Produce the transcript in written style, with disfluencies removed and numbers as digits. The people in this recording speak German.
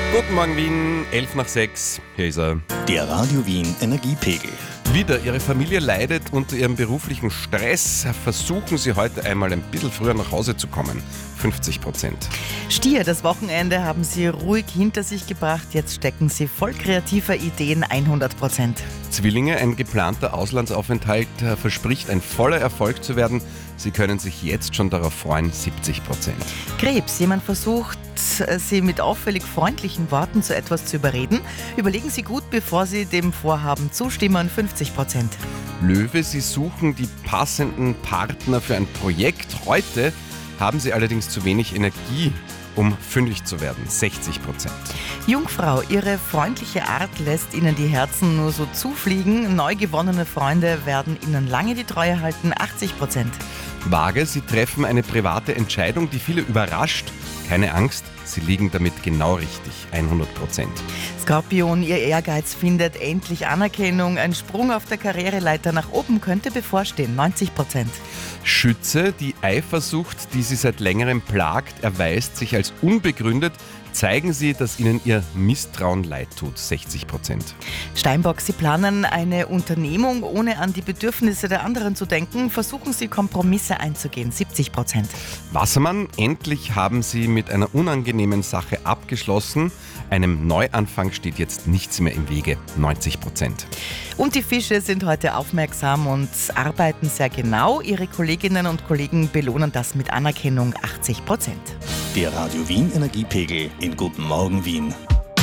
Guten Morgen Wien, 11 nach 6, hier ist er. Der Radio Wien Energiepegel. Wieder, Ihre Familie leidet unter ihrem beruflichen Stress. Versuchen Sie heute einmal ein bisschen früher nach Hause zu kommen. 50%. Stier, das Wochenende haben Sie ruhig hinter sich gebracht. Jetzt stecken Sie voll kreativer Ideen 100%. Zwillinge, ein geplanter Auslandsaufenthalt verspricht ein voller Erfolg zu werden. Sie können sich jetzt schon darauf freuen, 70%. Krebs, jemand versucht, Sie mit auffällig freundlichen Worten zu etwas zu überreden. Überlegen Sie gut, bevor Sie dem Vorhaben zustimmen, 50%. Löwe, Sie suchen die passenden Partner für ein Projekt. Heute haben Sie allerdings zu wenig Energie, um fündig zu werden, 60%. Jungfrau, Ihre freundliche Art lässt Ihnen die Herzen nur so zufliegen. Neu gewonnene Freunde werden Ihnen lange die Treue halten, 80%. Waage, Sie treffen eine private Entscheidung, die viele überrascht. Keine Angst, Sie liegen damit genau richtig, 100%. Skorpion, Ihr Ehrgeiz findet endlich Anerkennung. Ein Sprung auf der Karriereleiter nach oben könnte bevorstehen, 90%. Schütze, die Eifersucht, die Sie seit längerem plagt, erweist sich als unbegründet. Zeigen Sie, dass Ihnen Ihr Misstrauen leid tut, 60%. Steinbock, Sie planen eine Unternehmung, ohne an die Bedürfnisse der anderen zu denken. Versuchen Sie, Kompromisse einzugehen, 70%. Wassermann, endlich haben Sie mit einer unangenehmen Sache abgeschlossen. Einem Neuanfang steht jetzt nichts mehr im Wege, 90%. Und die Fische sind heute aufmerksam und arbeiten sehr genau. Ihre Kolleginnen und Kollegen belohnen das mit Anerkennung, 80%. Der Radio Wien Energiepegel in Guten Morgen Wien.